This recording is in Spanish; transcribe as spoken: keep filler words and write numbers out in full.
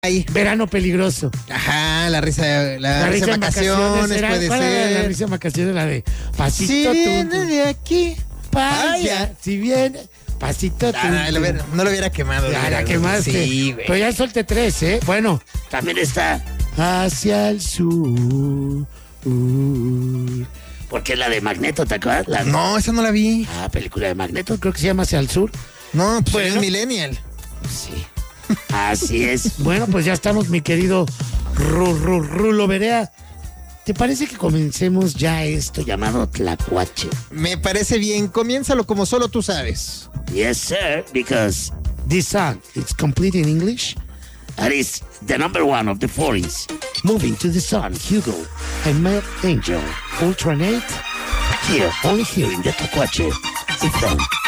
Ay. Verano peligroso. Ajá, la risa, la, La risa risa en vacaciones, era- puede ¿cuál era ser. La risa en vacaciones, la de pasito Si tum, viene tum, de aquí, vaya, vaya. si viene, pasito tum, Ah, lo tum. hubiera- no lo hubiera quemado. Ya hubiera- la quemaste. Sí, güey. Pero ya solté tres, ¿eh? Bueno, también está Hacia el Sur. Porque es la de Magneto, ¿te acuerdas? La- No, esa no la vi. Ah, película de Magneto, creo que se llama Hacia el Sur. No, pues Bueno. es Millennial. Sí. Así es. Bueno, pues ya estamos, mi querido Ru, Ru, Rulo Berea. ¿Te parece que comencemos ya esto llamado Tlacuache? Me parece bien. Comiénzalo como solo tú sabes. Yes, sir, because this song is complete in English. That is the number one of the foreigns. Moving to the Sun, Hugo, and Mel Angel, Ultranate. Here, only here in the Tlacuache. It's from